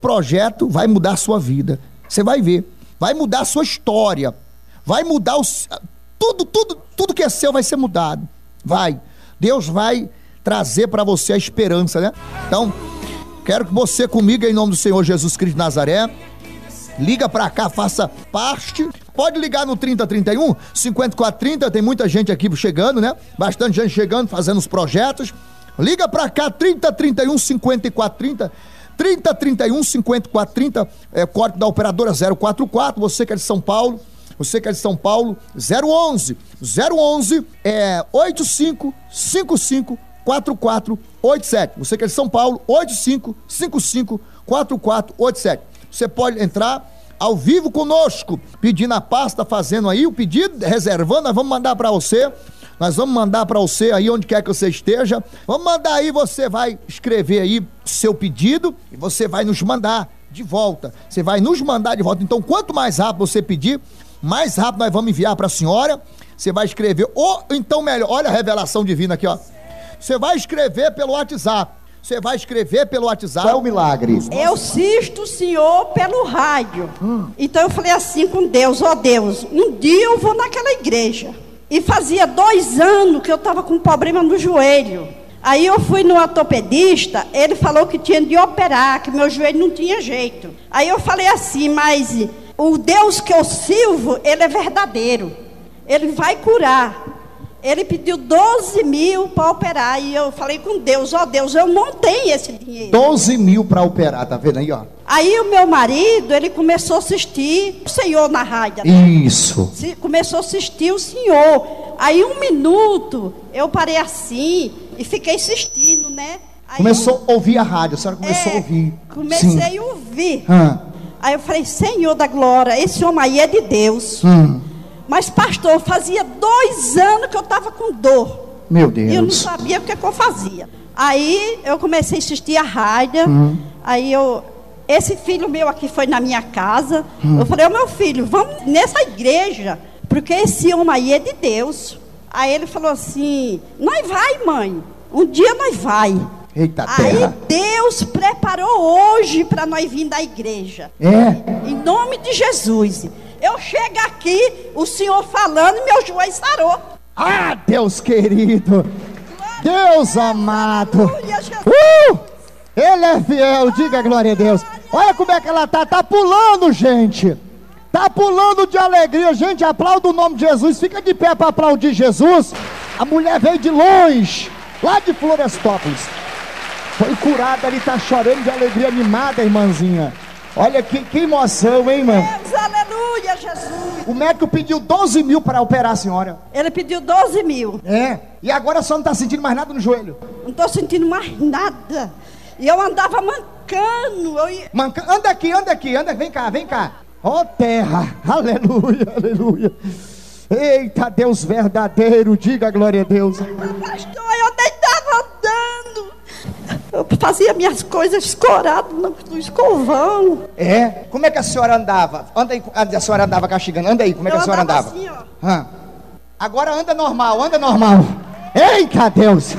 projeto vai mudar a sua vida. Você vai ver. Vai mudar a sua história. Vai mudar tudo que é seu vai ser mudado. Vai. Deus vai trazer para você a esperança, né? Então, quero que você comigo, em nome do Senhor Jesus Cristo de Nazaré, liga pra cá, faça parte. Pode ligar no 3031 5430, tem muita gente aqui chegando, né? Bastante gente chegando, fazendo os projetos. Liga pra cá, 3031 5430. 3031 5430, código da operadora 044, você que é de São Paulo, 011 8555 4487. Você que é de São Paulo, 8555 4487. Você pode entrar ao vivo conosco, pedindo a pasta, fazendo aí o pedido, reservando, nós vamos mandar para você. Nós vamos mandar para você aí onde quer que você esteja. Vamos mandar aí, você vai escrever aí seu pedido e você vai nos mandar de volta. Você vai nos mandar de volta. Então, quanto mais rápido você pedir, mais rápido nós vamos enviar para a senhora. Você vai escrever, ou então melhor, olha a revelação divina aqui, ó. Você vai escrever pelo WhatsApp. Qual é o milagre? Eu assisto o senhor pelo rádio. Então eu falei assim com Deus, ó Deus, um dia eu vou naquela igreja. E fazia 2 anos que eu estava com problema no joelho. Aí eu fui no ortopedista, ele falou que tinha de operar, que meu joelho não tinha jeito. Aí eu falei assim, mas o Deus que eu sirvo, ele é verdadeiro. Ele vai curar. Ele pediu 12 mil para operar. E eu falei com Deus, ó Deus, eu não tenho esse dinheiro. 12 mil para operar, tá vendo aí, ó? Aí o meu marido, ele começou a assistir o senhor na rádio. Isso. Começou a assistir o senhor. Aí 1 minuto, eu parei assim e fiquei assistindo, né? Aí começou a ouvir a rádio, a senhora começou a ouvir. Comecei a ouvir. Aí eu falei, Senhor da glória, esse homem aí é de Deus. Mas pastor, fazia 2 anos que eu estava com dor. Meu Deus. E eu não sabia o que eu fazia. Aí eu comecei a assistir a rádio. Aí esse filho meu aqui foi na minha casa. Eu falei, meu filho, vamos nessa igreja, porque esse homem aí é de Deus. Aí ele falou assim, nós vai, mãe. Um dia nós vai. Eita aí terra. Deus preparou hoje para nós vir da igreja. Em nome de Jesus. Eu chego aqui, o senhor falando e meu joelho sarou. Ah, Deus querido. Deus amado. Ele é fiel, diga glória a Deus. Olha como é que ela tá pulando, gente. Tá pulando de alegria, gente. Aplauda o nome de Jesus. Fica de pé para aplaudir Jesus. A mulher veio de longe, lá de Florestópolis. Foi curada, ele tá chorando de alegria, animada, irmãzinha. Olha que emoção, hein, irmão? Deus, aleluia, Jesus. O médico pediu 12 mil para operar a senhora. Ele pediu 12 mil. E agora a senhora não tá sentindo mais nada no joelho? Não tô sentindo mais nada. E eu andava mancando. Anda aqui, vem cá. Ó terra, aleluia, aleluia. Eita, Deus verdadeiro, diga glória a Deus. Pastor, eu deitava andando. Eu fazia minhas coisas escoradas no escovão. Como é que a senhora andava? Anda aí, a senhora andava castigando. Anda aí, como é que a senhora andava? Assim, ó. Agora anda normal. Eita, Deus.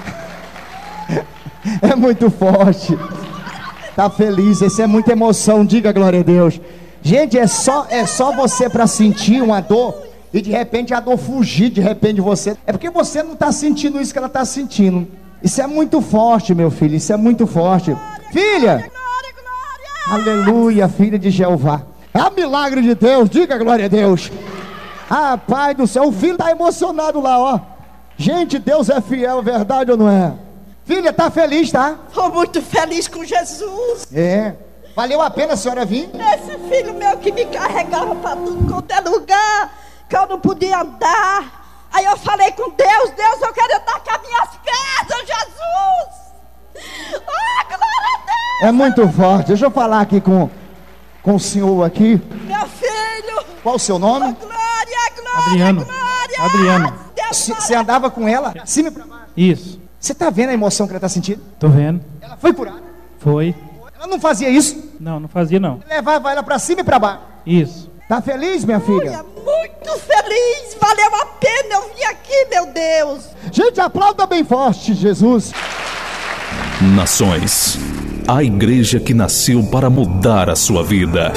É muito forte. Tá feliz, isso é muita emoção, diga glória a Deus. Gente, é só você para sentir uma dor e de repente a dor fugir de repente de você. É porque você não tá sentindo isso que ela tá sentindo. Isso é muito forte, meu filho, isso é muito forte. Filha, aleluia, filha de Jeová. É um milagre de Deus, diga glória a Deus. Ah, Pai do céu, o filho tá emocionado lá, ó. Gente, Deus é fiel, verdade ou não é? Filha, tá feliz, tá? Tô muito feliz com Jesus. Valeu a pena a senhora vir? Esse filho meu que me carregava para tudo quanto é lugar, que eu não podia andar. Aí eu falei com Deus, eu quero andar com as minhas pernas, Jesus. Glória a Deus. É muito forte. Deixa eu falar aqui com o senhor aqui. Meu filho. Qual o seu nome? Glória. Adriano. Você andava com ela? Cima e pra baixo? Isso. Você tá vendo a emoção que ela tá sentindo? Tô vendo. Ela foi curada? Foi. Ela não fazia isso? Não fazia não. Levava ela pra cima e pra baixo? Isso. Tá feliz, minha filha? Muito feliz, valeu a pena eu vim aqui, meu Deus. Gente, aplauda bem forte, Jesus. Nações a igreja que nasceu para mudar a sua vida.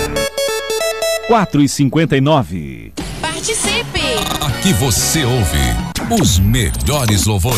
4h59. Participe! Aqui você ouve os melhores louvores.